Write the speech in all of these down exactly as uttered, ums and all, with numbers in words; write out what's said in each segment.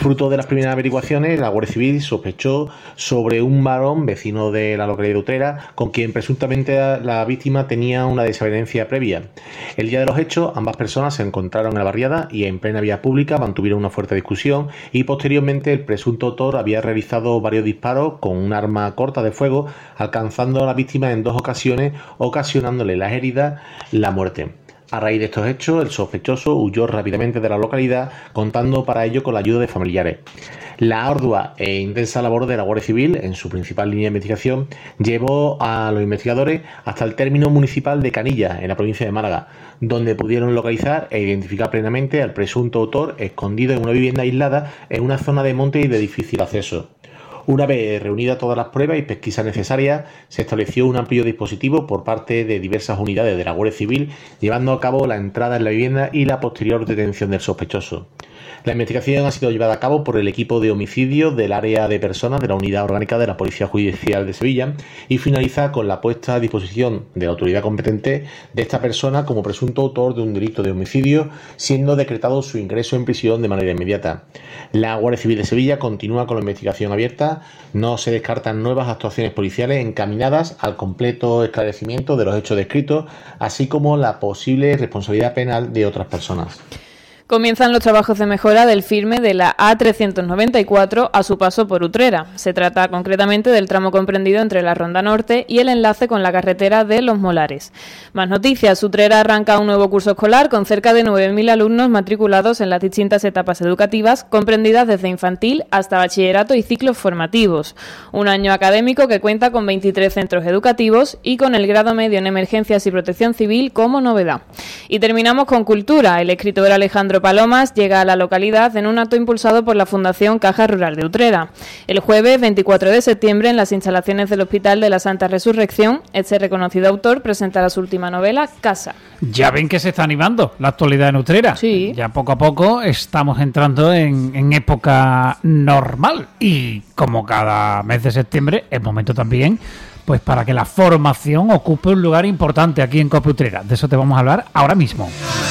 Fruto de las primeras averiguaciones, la Guardia Civil sospechó sobre un varón vecino de la localidad de Utrera, con quien presuntamente la víctima tenía una desavenencia previa. El día de los hechos, ambas personas se encontraron en la barriada y en plena vía pública mantuvieron una fuerte discusión, y posteriormente el presunto autor había realizado varios disparos con un arma corta de fuego, alcanzando a la víctima en dos ocasiones, ocasionándole las heridas, la muerte. A raíz de estos hechos, el sospechoso huyó rápidamente de la localidad, contando para ello con la ayuda de familiares. La ardua e intensa labor de la Guardia Civil, en su principal línea de investigación, llevó a los investigadores hasta el término municipal de Canilla, en la provincia de Málaga, donde pudieron localizar e identificar plenamente al presunto autor escondido en una vivienda aislada en una zona de monte y de difícil acceso. Una vez reunidas todas las pruebas y pesquisas necesarias, se estableció un amplio dispositivo por parte de diversas unidades de la Guardia Civil, llevando a cabo la entrada en la vivienda y la posterior detención del sospechoso. La investigación ha sido llevada a cabo por el equipo de homicidio del área de personas de la Unidad Orgánica de la Policía Judicial de Sevilla y finaliza con la puesta a disposición de la autoridad competente de esta persona como presunto autor de un delito de homicidio, siendo decretado su ingreso en prisión de manera inmediata. La Guardia Civil de Sevilla continúa con la investigación abierta. No se descartan nuevas actuaciones policiales encaminadas al completo esclarecimiento de los hechos descritos, así como la posible responsabilidad penal de otras personas. Comienzan los trabajos de mejora del firme de la A trescientos noventa y cuatro a su paso por Utrera. Se trata concretamente del tramo comprendido entre la Ronda Norte y el enlace con la carretera de Los Molares. Más noticias. Utrera arranca un nuevo curso escolar con cerca de nueve mil alumnos matriculados en las distintas etapas educativas, comprendidas desde infantil hasta bachillerato y ciclos formativos. Un año académico que cuenta con veintitrés centros educativos y con el grado medio en emergencias y protección civil como novedad. Y terminamos con cultura. El escritor Alejandro Palomas llega a la localidad en un acto impulsado por la Fundación Caja Rural de Utrera. El jueves veinticuatro de septiembre, en las instalaciones del Hospital de la Santa Resurrección, este reconocido autor presentará su última novela, Casa. Ya ven que se está animando la actualidad en Utrera. Sí. Ya poco a poco estamos entrando en, en época normal y como cada mes de septiembre es momento también pues para que la formación ocupe un lugar importante aquí en COPE Utrera. De eso te vamos a hablar ahora mismo.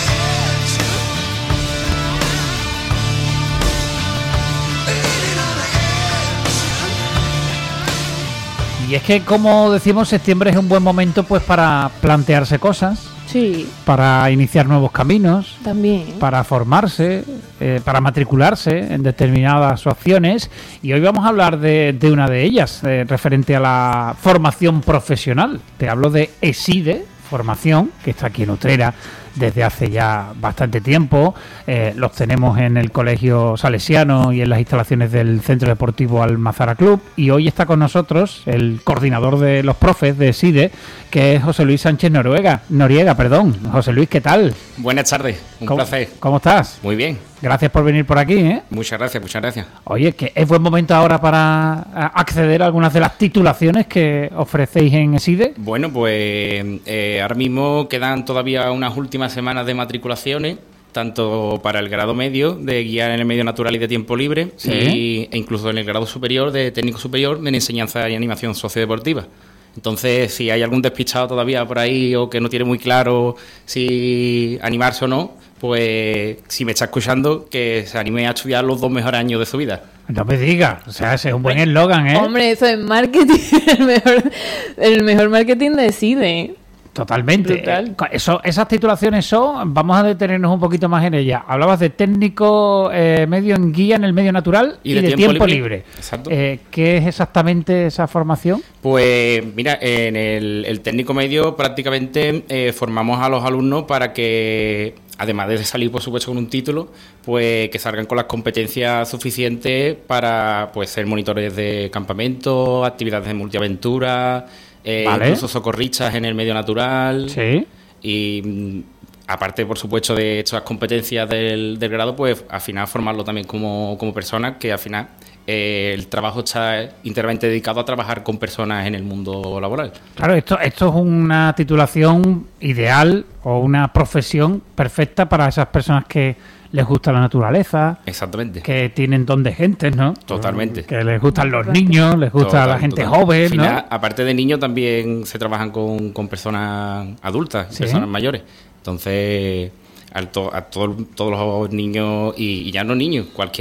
Y es que, como decimos, septiembre es un buen momento pues para plantearse cosas, sí, para iniciar nuevos caminos, también, para formarse, eh, para matricularse en determinadas opciones. Y hoy vamos a hablar de, de una de ellas, eh, referente a la formación profesional. Te hablo de ESIDE, formación, que está aquí en Utrera desde hace ya bastante tiempo. Eh, los tenemos en el Colegio Salesiano y en las instalaciones del Centro Deportivo Almazara Club, y hoy está con nosotros el coordinador de los profes de ESIDE, que es José Luis Sánchez Noriega. Noriega, perdón. José Luis, ¿qué tal? Buenas tardes, un ¿Cómo, placer. ¿Cómo estás? Muy bien. Gracias por venir por aquí, ¿eh? Muchas gracias, muchas gracias. Oye, que es buen momento ahora para acceder a algunas de las titulaciones que ofrecéis en ESIDE. Bueno, pues eh, ahora mismo quedan todavía unas últimas semanas de matriculaciones, tanto para el grado medio de guía en el medio natural y de tiempo libre, ¿sí? y, e incluso en el grado superior de técnico superior en enseñanza y animación sociodeportiva. Entonces, si hay algún despistado todavía por ahí o que no tiene muy claro si animarse o no, pues si me está escuchando, que se anime a estudiar los dos mejores años de su vida. No me digas, o sea, ese es un buen eslogan, ¿eh? Hombre, eso es marketing, el mejor, el mejor marketing de ESIDE. Totalmente. Brutal. Eso, esas titulaciones son, vamos a detenernos un poquito más en ellas. Hablabas de técnico eh, medio en guía en el medio natural y, y de, de tiempo, tiempo libre. libre. Exacto. Eh, ¿Qué es exactamente esa formación? Pues mira, en el, el técnico medio prácticamente eh, formamos a los alumnos para que, además de salir por supuesto con un título, pues que salgan con las competencias suficientes para pues ser monitores de campamento, actividades de multiaventura, eh, vale. incluso socorristas en el medio natural. Sí. Y aparte, por supuesto, de estas competencias del, del grado, pues al final formarlo también como, como personas, que al final eh, el trabajo está íntegramente dedicado a trabajar con personas en el mundo laboral. Claro, esto, esto es una titulación ideal o una profesión perfecta para esas personas que les gusta la naturaleza. Exactamente. Que tienen don de gentes, ¿no? Totalmente. Que les gustan los niños, les gusta total, la gente total. joven, al final, ¿no? Aparte de niños, también se trabajan con, con personas adultas, ¿sí? personas mayores. Entonces, a, to, a to, todos los niños, y, y ya no niños, cualquier